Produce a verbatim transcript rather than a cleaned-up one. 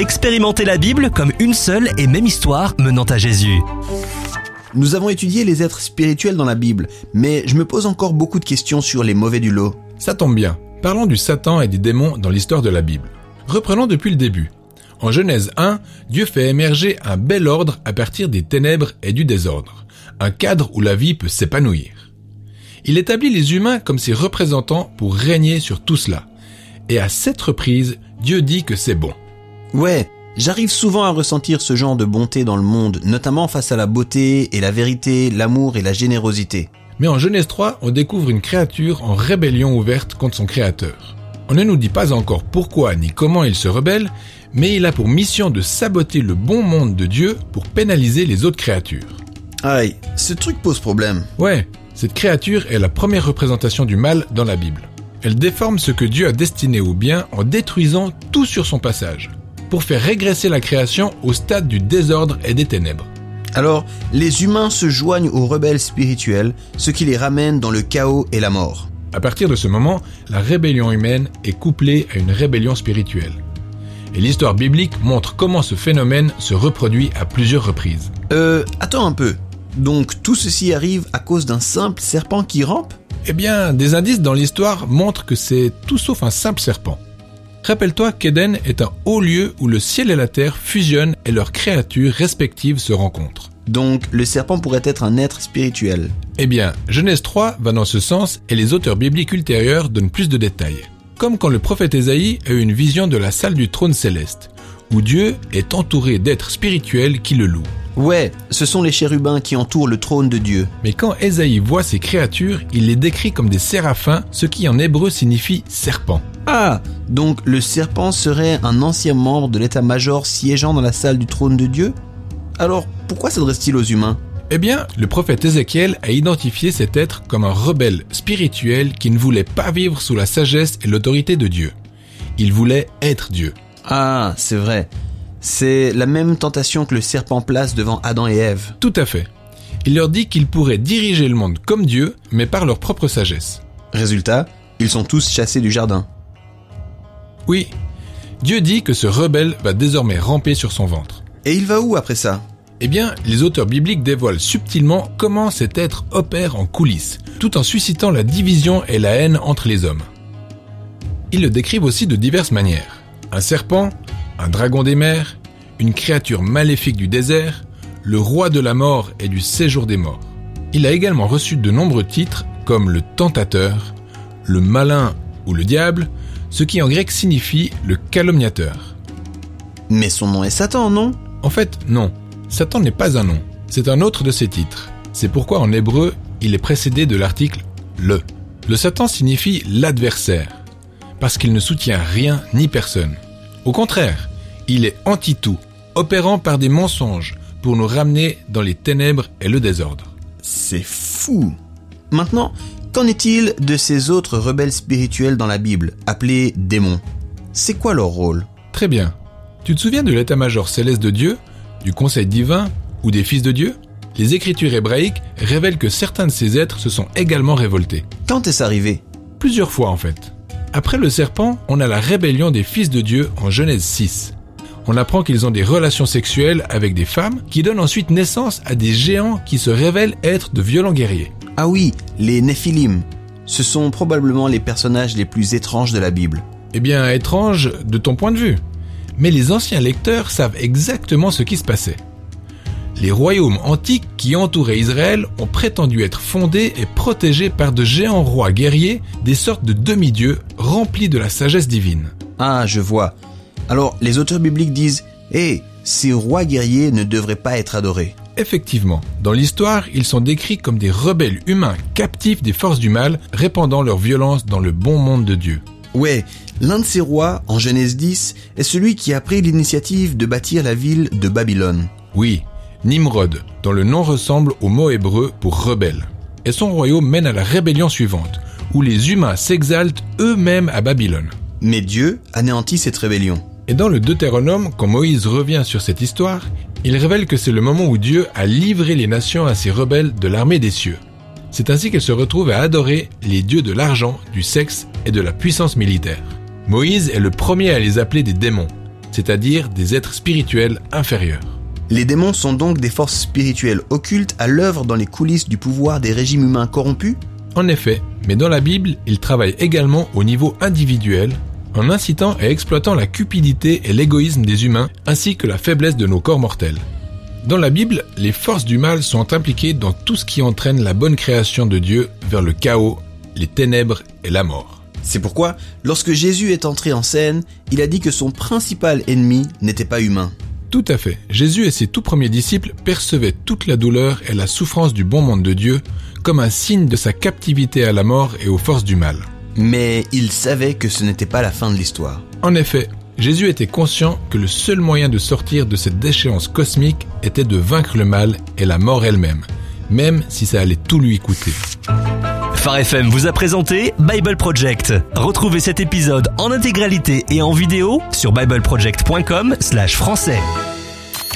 Expérimentez la Bible comme une seule et même histoire menant à Jésus. Nous avons étudié les êtres spirituels dans la Bible, mais je me pose encore beaucoup de questions sur les mauvais du lot. Ça tombe bien. Parlons du Satan et des démons dans l'histoire de la Bible. Reprenons depuis le début. En Genèse un, Dieu fait émerger un bel ordre à partir des ténèbres et du désordre, un cadre où la vie peut s'épanouir. Il établit les humains comme ses représentants pour régner sur tout cela. Et à cette reprise, Dieu dit que c'est bon. Ouais, j'arrive souvent à ressentir ce genre de bonté dans le monde, notamment face à la beauté et la vérité, l'amour et la générosité. Mais en Genèse trois, on découvre une créature en rébellion ouverte contre son créateur. On ne nous dit pas encore pourquoi ni comment il se rebelle, mais il a pour mission de saboter le bon monde de Dieu pour pénaliser les autres créatures. Aïe, ce truc pose problème. Ouais, cette créature est la première représentation du mal dans la Bible. Elle déforme ce que Dieu a destiné au bien en détruisant tout sur son passage, pour faire régresser la création au stade du désordre et des ténèbres. Alors, les humains se joignent aux rebelles spirituels, ce qui les ramène dans le chaos et la mort. À partir de ce moment, la rébellion humaine est couplée à une rébellion spirituelle. Et l'histoire biblique montre comment ce phénomène se reproduit à plusieurs reprises. Euh, attends un peu. Donc tout ceci arrive à cause d'un simple serpent qui rampe ? Eh bien, des indices dans l'histoire montrent que c'est tout sauf un simple serpent. Rappelle-toi qu'Éden est un haut lieu où le ciel et la terre fusionnent et leurs créatures respectives se rencontrent. Donc le serpent pourrait être un être spirituel. Eh bien, Genèse trois va dans ce sens et les auteurs bibliques ultérieurs donnent plus de détails. Comme quand le prophète Ésaïe a eu une vision de la salle du trône céleste, où Dieu est entouré d'êtres spirituels qui le louent. Ouais, ce sont les chérubins qui entourent le trône de Dieu. Mais quand Ésaïe voit ces créatures, il les décrit comme des séraphins, ce qui en hébreu signifie serpent. Ah, donc le serpent serait un ancien membre de l'état-major siégeant dans la salle du trône de Dieu ? Alors, pourquoi s'adresse-t-il aux humains ? Eh bien, le prophète Ézéchiel a identifié cet être comme un rebelle spirituel qui ne voulait pas vivre sous la sagesse et l'autorité de Dieu. Il voulait être Dieu. Ah, c'est vrai. C'est la même tentation que le serpent place devant Adam et Ève. Tout à fait. Il leur dit qu'ils pourraient diriger le monde comme Dieu, mais par leur propre sagesse. Résultat, ils sont tous chassés du jardin. Oui, Dieu dit que ce rebelle va désormais ramper sur son ventre. Et il va où après ça ? Eh bien, les auteurs bibliques dévoilent subtilement comment cet être opère en coulisses, tout en suscitant la division et la haine entre les hommes. Ils le décrivent aussi de diverses manières. Un serpent, un dragon des mers, une créature maléfique du désert, le roi de la mort et du séjour des morts. Il a également reçu de nombreux titres comme le tentateur, le malin ou le diable, ce qui en grec signifie le calomniateur. Mais son nom est Satan, non ? En fait, non. Satan n'est pas un nom. C'est un autre de ses titres. C'est pourquoi en hébreu, il est précédé de l'article « le ». Le Satan signifie l'adversaire, parce qu'il ne soutient rien ni personne. Au contraire, il est anti-tout, opérant par des mensonges pour nous ramener dans les ténèbres et le désordre. C'est fou. Maintenant, qu'en est-il de ces autres rebelles spirituels dans la Bible, appelés démons ? C'est quoi leur rôle ? Très bien. Tu te souviens de l'état-major céleste de Dieu, du conseil divin ou des fils de Dieu ? Les écritures hébraïques révèlent que certains de ces êtres se sont également révoltés. Quand est-ce arrivé ? Plusieurs fois en fait. Après le serpent, on a la rébellion des fils de Dieu en Genèse six. On apprend qu'ils ont des relations sexuelles avec des femmes qui donnent ensuite naissance à des géants qui se révèlent être de violents guerriers. Ah oui, les Néphilim. Ce sont probablement les personnages les plus étranges de la Bible. Eh bien, étrange de ton point de vue. Mais les anciens lecteurs savent exactement ce qui se passait. Les royaumes antiques qui entouraient Israël ont prétendu être fondés et protégés par de géants rois guerriers, des sortes de demi-dieux remplis de la sagesse divine. Ah, je vois. Alors, les auteurs bibliques disent « Hé, ces rois guerriers ne devraient pas être adorés. » Effectivement, dans l'histoire, ils sont décrits comme des rebelles humains captifs des forces du mal, répandant leur violence dans le bon monde de Dieu. Ouais, l'un de ces rois, en Genèse dix, est celui qui a pris l'initiative de bâtir la ville de Babylone. Oui, Nimrod, dont le nom ressemble au mot hébreu pour rebelle. Et son royaume mène à la rébellion suivante, où les humains s'exaltent eux-mêmes à Babylone. Mais Dieu anéantit cette rébellion. Et dans le Deutéronome, quand Moïse revient sur cette histoire, il révèle que c'est le moment où Dieu a livré les nations à ces rebelles de l'armée des cieux. C'est ainsi qu'elles se retrouvent à adorer les dieux de l'argent, du sexe et de la puissance militaire. Moïse est le premier à les appeler des démons. c'est-à-dire des êtres spirituels inférieurs. Les démons sont donc des forces spirituelles occultes à l'œuvre dans les coulisses du pouvoir des régimes humains corrompus ? En effet, mais dans la Bible, ils travaillent également au niveau individuel, en incitant et exploitant la cupidité et l'égoïsme des humains, ainsi que la faiblesse de nos corps mortels. Dans la Bible, les forces du mal sont impliquées dans tout ce qui entraîne la bonne création de Dieu vers le chaos, les ténèbres et la mort. C'est pourquoi, lorsque Jésus est entré en scène, il a dit que son principal ennemi n'était pas humain. Tout à fait. Jésus et ses tout premiers disciples percevaient toute la douleur et la souffrance du bon monde de Dieu comme un signe de sa captivité à la mort et aux forces du mal. Mais il savait que ce n'était pas la fin de l'histoire. En effet, Jésus était conscient que le seul moyen de sortir de cette déchéance cosmique était de vaincre le mal et la mort elle-même, même si ça allait tout lui coûter. Phare F M vous a présenté Bible Project. Retrouvez cet épisode en intégralité et en vidéo sur bibleproject point com slash français.